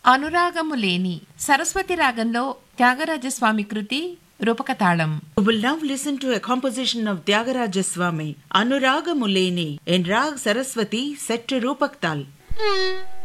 అనురాగము లేని సరస్వతి రాగంలో త్యాగరాజస్వామి కృతి రూపకతాళం. You will now listen to a composition of Tyagaraja Swami, Anuраగము లేని, in Rag Saraswati set to Rupak Tal.